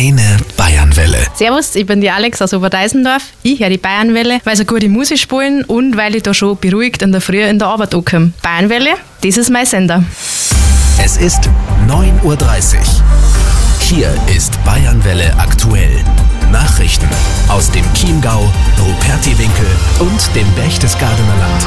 Deine Bayernwelle. Servus, ich bin die Alex aus Oberdeisendorf. Ich höre die Bayernwelle, weil sie gute Musik spielen und weil ich da schon beruhigt in der Früh in der Arbeit ankomme. Bayernwelle, das ist mein Sender. Es ist 9.30 Uhr. Hier ist Bayernwelle aktuell. Nachrichten aus dem Chiemgau, Rupertiwinkel und dem Berchtesgadener Land.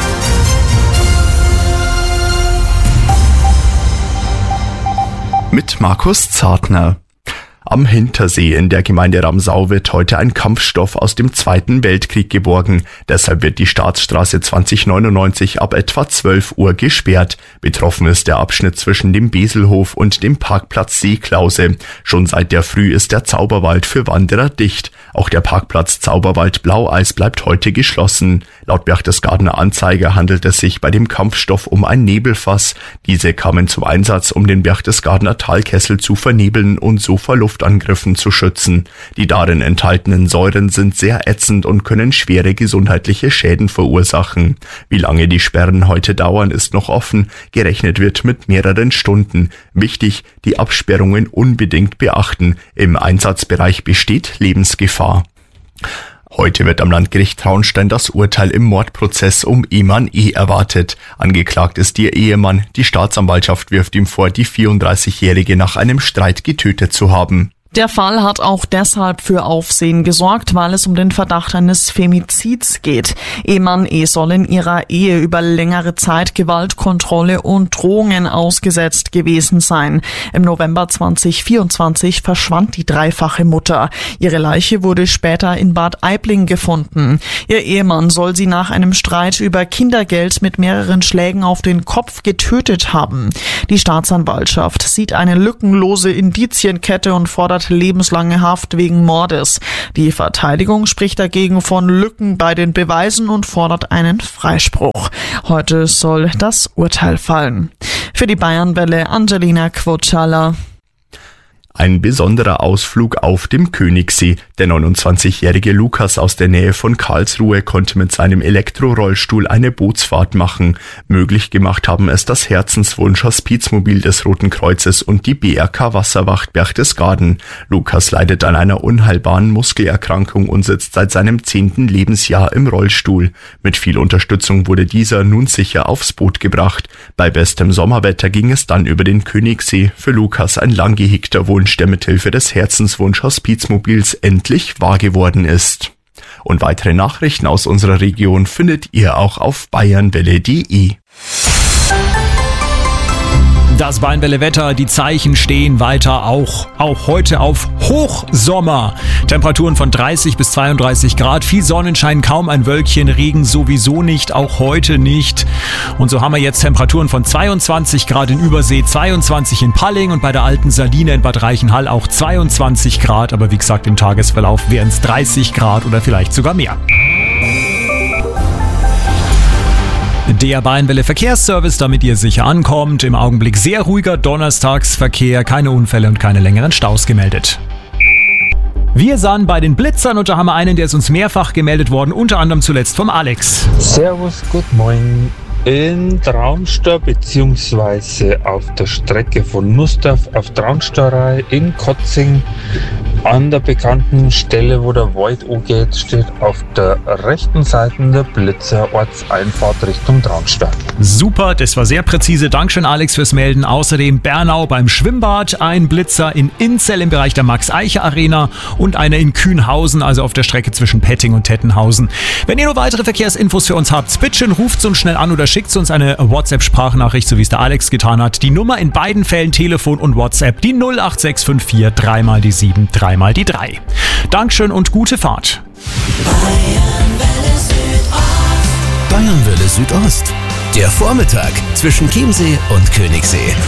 Mit Markus Zartner. Am Hintersee in der Gemeinde Ramsau wird heute ein Kampfstoff aus dem Zweiten Weltkrieg geborgen. Deshalb wird die Staatsstraße 2099 ab etwa 12 Uhr gesperrt. Betroffen ist der Abschnitt zwischen dem Beselhof und dem Parkplatz Seeklause. Schon seit der Früh ist der Zauberwald für Wanderer dicht. Auch der Parkplatz Zauberwald Blaueis bleibt heute geschlossen. Laut Berchtesgadener Anzeiger handelt es sich bei dem Kampfstoff um ein Nebelfass. Diese kamen zum Einsatz, um den Berchtesgadener Talkessel zu vernebeln und so vor Luftangriffen zu schützen. Die darin enthaltenen Säuren sind sehr ätzend und können schwere gesundheitliche Schäden verursachen. Wie lange die Sperren heute dauern, ist noch offen. Gerechnet wird mit mehreren Stunden. Wichtig, die Absperrungen unbedingt beachten. Im Einsatzbereich besteht Lebensgefahr. Heute wird am Landgericht Traunstein das Urteil im Mordprozess um Ehemann E. erwartet. Angeklagt ist ihr Ehemann. Die Staatsanwaltschaft wirft ihm vor, die 34-Jährige nach einem Streit getötet zu haben. Der Fall hat auch deshalb für Aufsehen gesorgt, weil es um den Verdacht eines Femizids geht. Ehemann E. soll in ihrer Ehe über längere Zeit Gewaltkontrolle und Drohungen ausgesetzt gewesen sein. Im November 2024 verschwand die dreifache Mutter. Ihre Leiche wurde später in Bad Aibling gefunden. Ihr Ehemann soll sie nach einem Streit über Kindergeld mit mehreren Schlägen auf den Kopf getötet haben. Die Staatsanwaltschaft sieht eine lückenlose Indizienkette und fordert lebenslange Haft wegen Mordes. Die Verteidigung spricht dagegen von Lücken bei den Beweisen und fordert einen Freispruch. Heute soll das Urteil fallen. Für die Bayernwelle Angelina Quotschala. Ein besonderer Ausflug auf dem Königssee. Der 29-jährige Lukas aus der Nähe von Karlsruhe konnte mit seinem Elektrorollstuhl eine Bootsfahrt machen. Möglich gemacht haben es das Herzenswunsch-Hospizmobil des Roten Kreuzes und die BRK Wasserwacht Berchtesgaden. Lukas leidet an einer unheilbaren Muskelerkrankung und sitzt seit seinem 10. Lebensjahr im Rollstuhl. Mit viel Unterstützung wurde dieser nun sicher aufs Boot gebracht. Bei bestem Sommerwetter ging es dann über den Königssee. Für Lukas ein lang gehegter Wunsch, der mithilfe des Herzenswunsch-Hospizmobils endlich wahr geworden ist. Und weitere Nachrichten aus unserer Region findet ihr auch auf bayernwelle.de. Das Bayernwelle-Wetter, die Zeichen stehen weiter auch heute auf Hochsommer. Temperaturen von 30 bis 32 Grad, viel Sonnenschein, kaum ein Wölkchen, Regen sowieso nicht, auch heute nicht. Und so haben wir jetzt Temperaturen von 22 Grad in Übersee, 22 in Palling und bei der Alten Saline in Bad Reichenhall auch 22 Grad. Aber wie gesagt, im Tagesverlauf wären es 30 Grad oder vielleicht sogar mehr. Der Bayernwelle Verkehrsservice, damit ihr sicher ankommt. Im Augenblick sehr ruhiger Donnerstagsverkehr, keine Unfälle und keine längeren Staus gemeldet. Wir sahen bei den Blitzern und da haben wir einen, der ist uns mehrfach gemeldet worden, unter anderem zuletzt vom Alex. Servus, good morning. In Traunstein bzw. auf der Strecke von Nussdorf auf Traunsteinrei in Kotzing an der bekannten Stelle, wo der Wald angeht, steht auf der rechten Seite der Blitzer Ortseinfahrt Richtung Traunstein. Super, das war sehr präzise. Dankeschön, Alex, fürs Melden. Außerdem Bernau beim Schwimmbad, ein Blitzer in Inzell im Bereich der Max-Eicher-Arena und einer in Kühnhausen, also auf der Strecke zwischen Petting und Tettenhausen. Wenn ihr noch weitere Verkehrsinfos für uns habt, bitte schön, ruft uns schnell an oder schickt uns eine WhatsApp-Sprachnachricht, so wie es der Alex getan hat. Die Nummer in beiden Fällen, Telefon und WhatsApp, die 08654 3 mal die 7, 3 mal die 3. Dankeschön und gute Fahrt. Bayernwelle Südost. Der Vormittag zwischen Chiemsee und Königssee.